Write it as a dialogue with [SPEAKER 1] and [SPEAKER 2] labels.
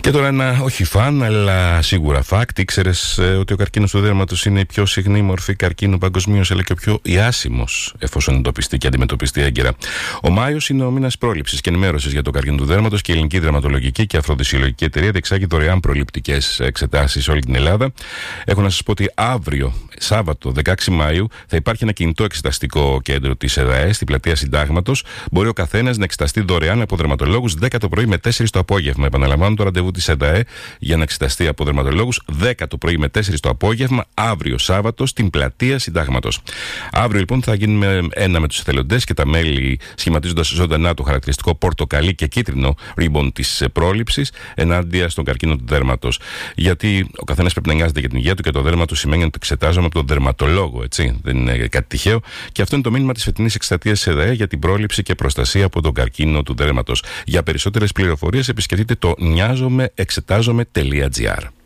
[SPEAKER 1] Και τώρα ένα όχι φαν, αλλά σίγουρα fact. Ήξερες ότι ο καρκίνος του δέρματος είναι η πιο συχνή μορφή καρκίνου παγκοσμίως, αλλά και ο πιο ιάσιμος, εφόσον εντοπιστεί και αντιμετωπιστεί έγκαιρα. Ο Μάιος είναι ο μήνας πρόληψης και ενημέρωσης για το καρκίνο του δέρματος και η Ελληνική Δερματολογική και Αφροδισιολογική Εταιρεία διεξάγει δωρεάν προληπτικές εξετάσεις σε όλη την Ελλάδα. Έχω να σας πω ότι αύριο, Σάββατο 16 Μαΐου, θα υπάρχει ένα κινητό εξεταστικό κέντρο της ΕΔΑΕ στην πλατεία Συντάγματος. Μπορεί ο καθένας να εξεταστεί δωρεάν από δερματολόγους 10 το πρωί με 4 το απόγευμα. Επαναλαμβάνω το ραντεβού της ΕΔΑΕ για να εξεταστεί από δερματολόγους 10 το πρωί με 4 το απόγευμα, αύριο Σάββατο, στην πλατεία Συντάγματος. Αύριο λοιπόν θα γίνουμε ένα με τους εθελοντές και τα μέλη, σχηματίζοντας ζωντανά το χαρακτηριστικό πορτοκαλί και κίτρινο ρίμπον της πρόληψης ενάντια στον καρκίνο του δέρματος. Γιατί ο καθένας πρέπει να νοιάζεται για την υγεία του και το δέρμα του σημαίνει ότι εξετάζομαι από τον δερματολόγο, έτσι. Δεν είναι κάτι τυχαίο. Και αυτό είναι το μήνυμα της φετινής εκστρατείας της ΕΔΑΕ για την πρόληψη και προστασία από τον καρκίνο του δέρματος. Για περισσότερες πληροφορίες επισκεφτείτε το νοιάζομαι εξετάζομαι.gr.